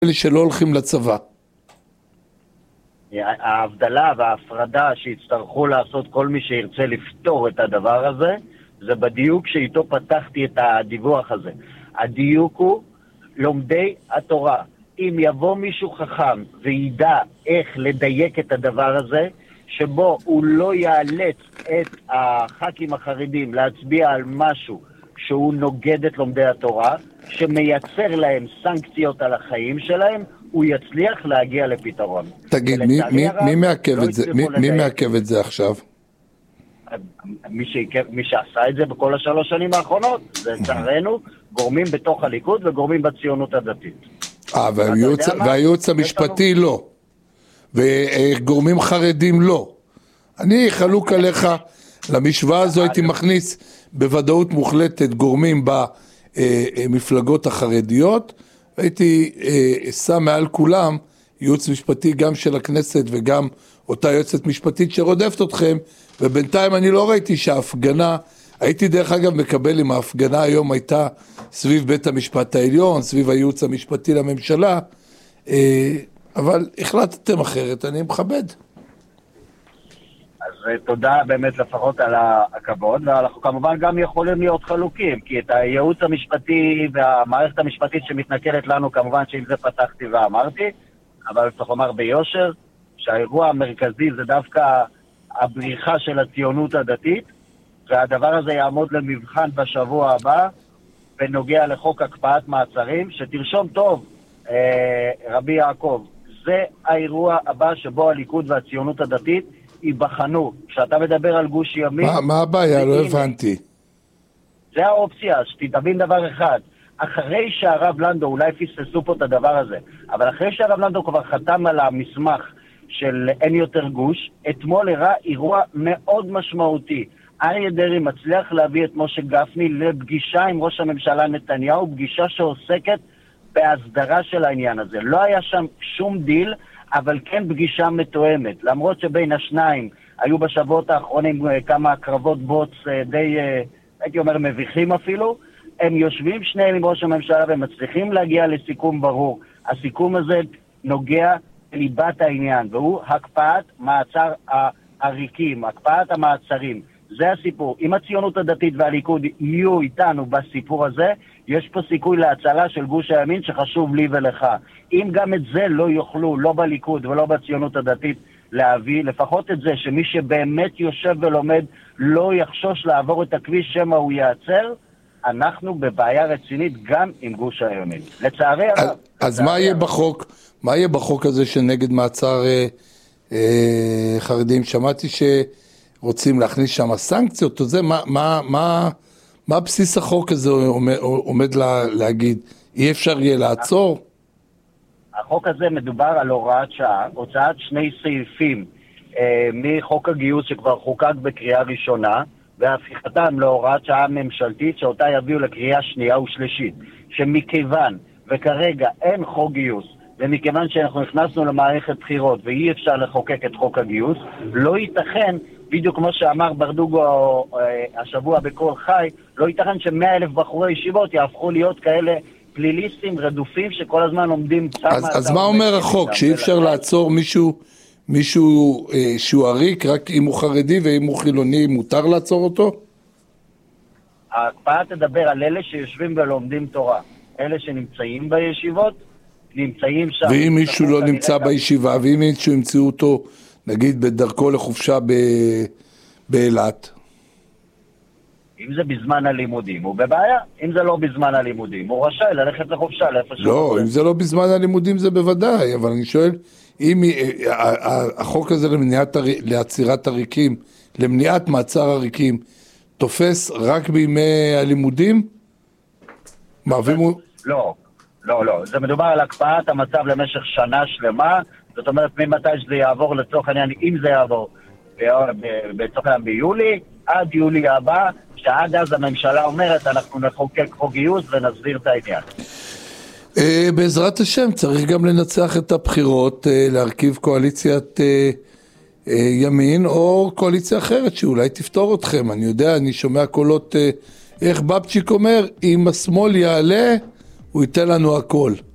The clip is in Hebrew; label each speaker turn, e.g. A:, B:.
A: אלה שלא הולכים לצבא.
B: ההבדלה וההפרדה שיצטרכו לעשות כל מי שירצה לפתור את הדבר הזה, זה בדיוק שאיתו פתחתי את הדיווח הזה. הדיוק הוא לומדי התורה. אם יבוא מישהו חכם וידע איך לדייק את הדבר הזה, שבו הוא לא יאלץ את הח"כים החרדים להצביע על משהו שהוא נוגד את לומדי התורה, שמייצר להם סנקציות על החיים שלהם, הוא יצליח להגיע לפתרון.
A: תגיד, מי מעכב את זה? מי מעכב את זה עכשיו?
B: מי שעשה את זה בכל 3 שנים האחרונות, זה צערנו, גורמים בתוך הליכוד וגורמים בציונות הדתית.
A: והייעוץ המשפטי לא. וגורמים חרדים לא. אני חלוק עליך, למשוואה הזו הייתי מכניס בוודאות מוחלטת גורמים במפלגות החרדיות, הייתי שם מעל כולם ייעוץ משפטי גם של הכנסת וגם אותה יועצת משפטית שרודפת אתכם, ובינתיים אני לא ראיתי שההפגנה, הייתי דרך אגב מקבל אם ההפגנה היום הייתה סביב בית המשפט העליון, סביב הייעוץ המשפטי לממשלה, אבל החלטתם אחרת, אני מכבד.
B: אז תודה באמת לפחות על הכבוד, ואנחנו כמובן גם יכולים להיות חלוקים, כי את הייעוץ המשפטי והמערכת המשפטית שמתנכלת לנו, כמובן שעם זה פתחתי ואמרתי, אבל צריך לומר ביושר, שהאירוע המרכזי זה דווקא הבריחה של הציונות הדתית, והדבר הזה יעמוד למבחן בשבוע הבא, בנוגע לחוק הקפאת מעצרים, שתרשום טוב, רבי יעקב, זה האירוע הבא שבו הליכוד והציונות הדתית ייבחנו. כשאתה מדבר על גוש ימין...
A: מה הבעיה? לא הבנתי.
B: זה האופציה, שתבין דבר אחד. אחרי שהרב לנדו, אולי פספסו פה את הדבר הזה, אבל אחרי שהרב לנדו כבר חתם על המסמך של אין יותר גוש, אתמול הראה אירוע מאוד משמעותי. אריה דרעי מצליח להביא את משה גפני לפגישה עם ראש הממשלה נתניהו, פגישה שעוסקת בהסדרה של העניין הזה. לא היה שם שום דיל, אבל כן פגישה מתואמת. למרות שבין השניים היו בשבועות האחרונים כמה קרבות בוץ די, הייתי אומר, מביכים אפילו, הם יושבים שניהם עם ראש הממשלה ומצליחים להגיע לסיכום ברור. הסיכום הזה נוגע ליבת העניין, והוא הקפאת מעצר העריקים, הקפאת המעצרים. זה הסיפור. אם הציונות הדתית והליכוד יהיו איתנו בסיפור הזה, יש פה סיכוי להצלה של גוש הימין שחשוב לי ולך. אם גם את זה לא יוכלו, לא בליכוד ולא בציונות הדתית, להביא, לפחות את זה, שמי שבאמת יושב ולומד לא יחשוש לעבור את הכביש שמא הוא יעצר, אנחנו בבעיה רצינית גם עם גוש הימין. לצערי הרב.
A: אז מה יהיה בחוק? מה יהיה בחוק הזה שנגד מעצר חרדים? שמעתי רוצים להכניס שם סנקציות, זה מה בסיס החוק הזה עומד להגיד? אי אפשר יהיה לעצור?
B: החוק הזה מדובר על הוראת שעה, הוצאת 2 סעיפים מחוק הגיוס שכבר חוקק בקריאה ראשונה, והפיכתם להוראת שעה ממשלתית שאותה יביאו לקריאה שנייה ושלישית, שמכיוון וכרגע אין חוק גיוס, ומכיוון שאנחנו נכנסנו למערכת בחירות ואי אפשר לחוקק את חוק הגיוס, לא ייתכן, בדיוק כמו שאמר ברדוגו השבוע בכל חי, לא ייתכן ש100,000 בחורי ישיבות יהפכו להיות כאלה פליליסטים רדופים שכל הזמן עומדים...
A: אז מה אומר החוק? שאי אפשר לעצור מישהו שהוא עריק, רק אם הוא חרדי ואם הוא חילוני מותר לעצור אותו?
B: ההקפאה תדבר על אלה שיושבים ולומדים תורה. אלה שנמצאים בישיבות, נמצאים שם.
A: ואם מישהו לא נמצא בישיבה, ואם מישהו ימצאו אותו, נגיד, בדרכו לחופשה באילת?
B: אם זה בזמן הלימודים, הוא בבעיה. אם זה לא בזמן הלימודים, הוא רשאי ללכת לחופשה לאיפה שהוא.
A: לא, אם זה לא בזמן הלימודים זה בוודאי, אבל אני שואל, אם החוק הזה לעצירת עריקים, למניעת מעצר עריקים, תופס רק בימי הלימודים?
B: לא. זה מדובר על הקפאת המצב למשך שנה שלמה, זאת אומרת, ממתי שזה יעבור לצורך העניין, אם זה יעבור בצורך העניין ביולי, עד יולי הבא, שעד אז הממשלה אומרת, אנחנו נחוקק חוק גיוס ונסביר את העניין.
A: בעזרת השם, צריך גם לנצח את הבחירות, להרכיב קואליציית ימין, או קואליציה אחרת, שאולי תפתור אתכם. אני יודע, אני שומע קולות, איך בבצ'יק אומר, אם השמאל יעלה, הוא ייתן לנו הכל.